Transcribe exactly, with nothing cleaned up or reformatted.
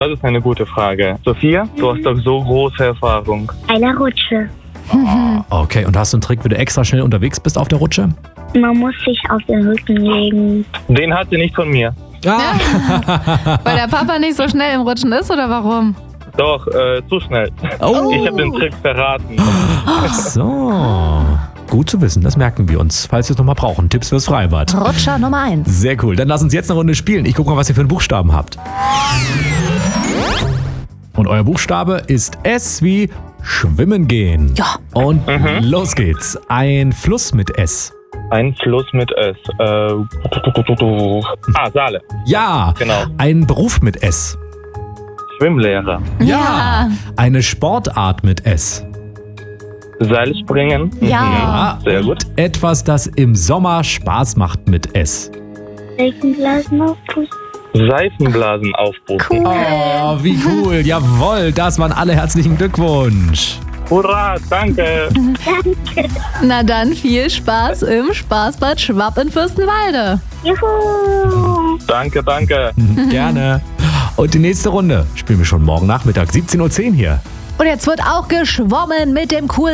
Das ist eine gute Frage. Sophia, du hast doch so große Erfahrung. Eine Rutsche. Okay, und hast du einen Trick, wie du extra schnell unterwegs bist auf der Rutsche? Man muss sich auf den Rücken legen. Den hat sie nicht von mir. Ja. Weil der Papa nicht so schnell im Rutschen ist, oder warum? Doch, äh, zu schnell. Oh. Ich habe den Trick verraten. Ach so. Gut zu wissen, das merken wir uns, falls wir es nochmal brauchen. Tipps fürs Freibad. Rutscher Nummer eins. Sehr cool. Dann lass uns jetzt eine Runde spielen. Ich gucke mal, was ihr für einen Buchstaben habt. Und euer Buchstabe ist S wie Schwimmen gehen. Ja. Und los geht's. Ein Fluss mit S. Ein Fluss mit S. Äh, ah, Saale. Ja. Genau. Ein Beruf mit S. Schwimmlehrer. Ja. Eine Sportart mit S. Seilspringen. Ja. Mhm. Sehr gut. Etwas, das im Sommer Spaß macht mit S. Seifenblasen aufpusten. Seifenblasen aufpusten. Oh, wie cool. Jawohl, das waren alle. Herzlichen Glückwunsch. Hurra, danke. Na dann viel Spaß im Spaßbad Schwapp in Fürstenwalde. Juhu. Danke, danke. Gerne. Und die nächste Runde spielen wir schon morgen Nachmittag, siebzehn Uhr zehn hier. Und jetzt wird auch geschwommen mit dem coolen